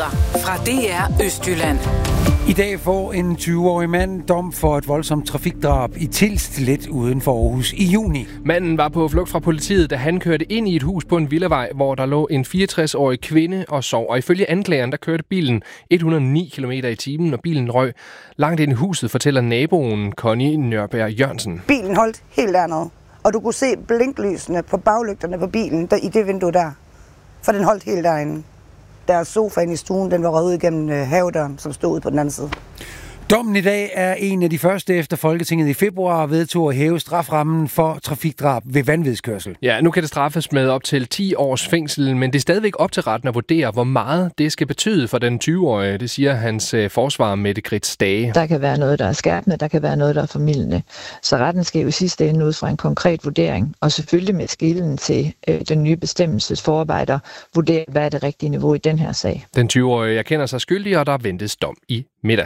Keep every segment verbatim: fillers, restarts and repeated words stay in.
Nyheder fra D R Østjylland. I dag får en tyve-årig mand dom for et voldsomt trafikdrab i Tilst lidt uden for Aarhus i juni. Manden var på flugt fra politiet, da han kørte ind i et hus på en villavej, hvor der lå en fireogtres-årig kvinde og sov. Og ifølge anklageren, der kørte bilen et hundrede og ni kilometer i timen, og bilen røg langt ind i huset, fortæller naboen Connie Nørberg Jørgensen. Bilen holdt helt dernede, og du kunne se blinklysene på baglygterne på bilen der, i det vindue der, for den holdt helt derinde. Deres sofaen i stuen, den var røget ud igennem havedøren, som stod ude på den anden side. Dommen i dag er en af de første efter Folketinget i februar vedtog at hæve straframmen for trafikdrab ved vanvidskørsel. Ja, nu kan det straffes med op til ti års fængsel, men det er stadigvæk op til retten at vurdere, hvor meget det skal betyde for den tyve-årige. Det siger hans forsvarer Mette Grits Stage. Der kan være noget, der er skærpende, der kan være noget, der er formildende. Så retten skal jo i sidste ende ud fra en konkret vurdering, og selvfølgelig med skillen til øh, den nye bestemmelses forarbejder, vurdere, hvad er det rigtige niveau i den her sag. Den tyve-årige erkender sig skyldig, og der ventes dom i middag.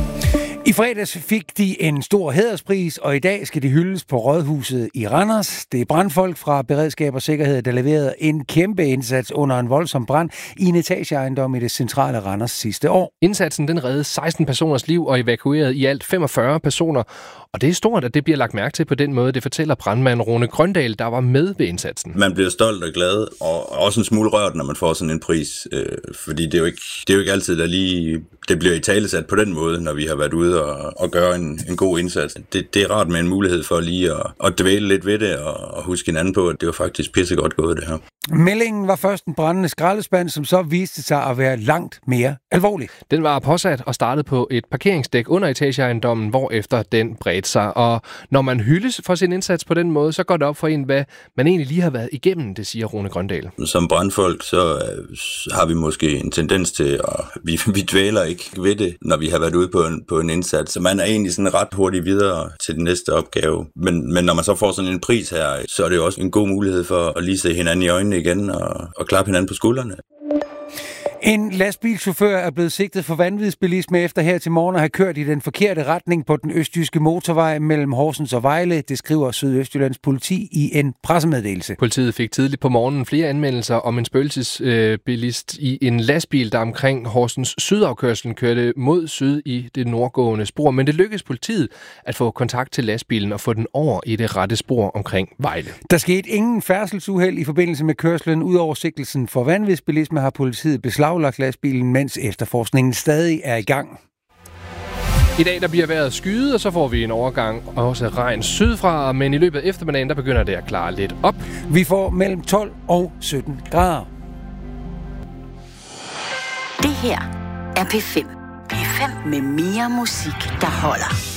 I fredags fik de en stor hæderspris, og i dag skal de hyldes på Rådhuset i Randers. Det er brandfolk fra Beredskab og Sikkerhed, der leverede en kæmpe indsats under en voldsom brand i en etageejendom i det centrale Randers sidste år. Indsatsen den reddede seksten personers liv og evakuerede i alt femogfyrre personer. Og det er stort, at det bliver lagt mærke til på den måde, det fortæller brandmand Rune Grøndal, der var med ved indsatsen. Man bliver stolt og glad, og også en smule rørt, når man får sådan en pris. Øh, fordi det er, jo ikke, det er jo ikke altid, der lige det bliver italesat på den måde, når vi har været ude og, og gøre en, en god indsats. Det, det er rart med en mulighed for lige at, at dvæle lidt ved det og, og huske hinanden på, at det var faktisk pissegodt gået, det her. Meldingen var først en brændende skraldespand, som så viste sig at være langt mere alvorlig. Den var påsat og startede på et parkeringsdæk under etageejendommen, hvorefter den bredte sig. Og når man hyldes for sin indsats på den måde, så går det op for en, hvad man egentlig lige har været igennem, det siger Rune Grøndal. Som brandfolk, så har vi måske en tendens til, at vi, vi dvæler ikke ved det, når vi har været ude på en, på en indsats. Så man er egentlig sådan ret hurtigt videre til den næste opgave. Men, men når man så får sådan en pris her, så er det jo også en god mulighed for at lige se hinanden i øjnene igen og, og klappe hinanden på skuldrene. En lastbilchauffør er blevet sigtet for vanvidsbilisme efter her til morgen at have kørt i den forkerte retning på den østjyske motorvej mellem Horsens og Vejle. Det skriver Sydøstjyllands politi i en pressemeddelelse. Politiet fik tidligt på morgenen flere anmeldelser om en spøgelsesbilist i en lastbil, der omkring Horsens sydafkørslen kørte mod syd i det nordgående spor. Men det lykkedes politiet at få kontakt til lastbilen og få den over i det rette spor omkring Vejle. Der skete ingen færdselsuheld i forbindelse med kørslen. Udover sigtelsen for vanvidsbilisme har politiet beslaglagt lastbilen, mens efterforskningen stadig er i gang. I dag der bliver vejret skyet, og så får vi en overgang og også regn sydfra, men i løbet af eftermiddagen der begynder det at klare lidt op. Vi får mellem tolv og sytten grader. Det her er P fem. P fem med mere musik, der holder.